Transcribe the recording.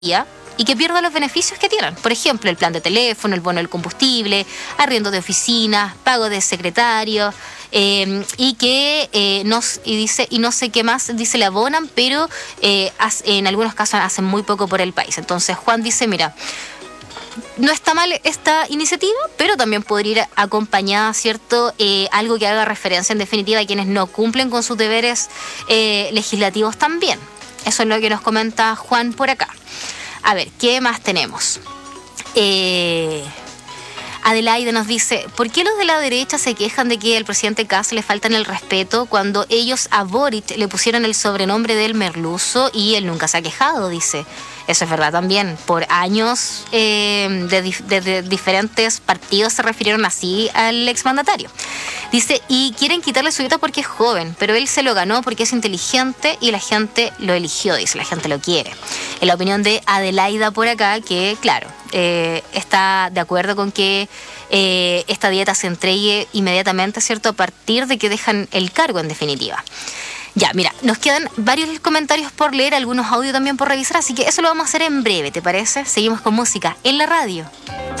y que pierda los beneficios que tienen. Por ejemplo, el plan de teléfono, el bono del combustible, arriendo de oficinas, pago de secretarios, y que no sé qué más, dice, le abonan, pero en algunos casos hacen muy poco por el país. Entonces Juan dice, mira, no está mal esta iniciativa, pero también podría ir acompañada, ¿cierto? Algo que haga referencia en definitiva a quienes no cumplen con sus deberes legislativos también. Eso es lo que nos comenta Juan por acá. A ver, ¿qué más tenemos? Adelaida nos dice, ¿por qué los de la derecha se quejan de que al presidente Kast le faltan el respeto cuando ellos a Boric le pusieron el sobrenombre del merluzo y él nunca se ha quejado? Dice. Eso es verdad también. Por años de diferentes partidos se refirieron así al exmandatario. Dice, y quieren quitarle su voto porque es joven, pero él se lo ganó porque es inteligente y la gente lo eligió, dice, la gente lo quiere. En la opinión de Adelaida por acá, que claro, está de acuerdo con que esta dieta se entregue inmediatamente, ¿cierto? A partir de que dejan el cargo, en definitiva. Ya, mira, nos quedan varios comentarios por leer, algunos audios también por revisar, así que eso lo vamos a hacer en breve, ¿te parece? Seguimos con música en la radio.